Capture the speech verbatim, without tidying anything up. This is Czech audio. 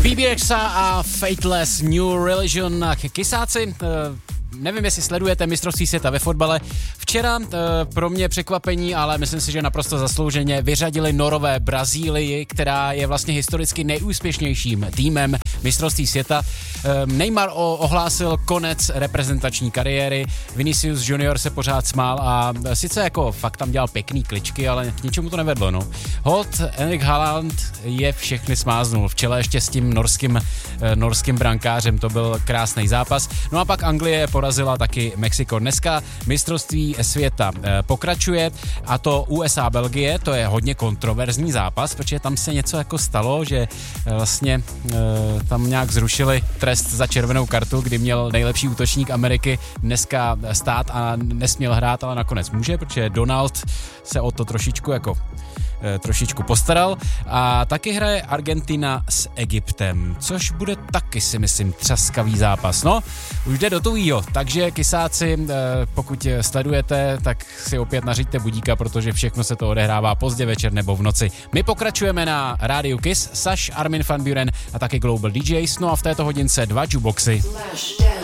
B B Rexa a Fateless New Religion. Kysáci, nevím, jestli sledujete mistrovství světa ve fotbale. Včera pro mě překvapení, ale myslím si, že naprosto zaslouženě vyřadili Norové Brazílii, která je vlastně historicky nejúspěšnějším týmem mistrovství světa. Neymar ohlásil konec reprezentační kariéry, Vinicius Junior se pořád smál a sice jako fakt tam dělal pěkný kličky, ale k ničemu to nevedlo, no. Holt Erling Haaland je všechny smáznul, v čele ještě s tím norským, norským brankářem, to byl krásný zápas. No a pak Anglie porazila taky Mexiko. Dneska mistrovství světa pokračuje a to U S A Belgie, to je hodně kontroverzní zápas, protože tam se něco jako stalo, že vlastně tam nějak zrušili trest za červenou kartu, kdy měl nejlepší útočník Ameriky dneska stát a nesměl hrát, ale nakonec může, protože Donald se o to trošičku jako trošičku postaral a taky hraje Argentina s Egyptem, což bude taky si myslím třaskavý zápas. No, už jde do tujího, takže kysáci, pokud sledujete, tak si opět nařiďte budíka, protože všechno se to odehrává pozdě večer nebo v noci. My pokračujeme na rádiu Kiss, Saš, Armin van Buuren a taky Global D Js, no a v této hodince dva jukeboxy.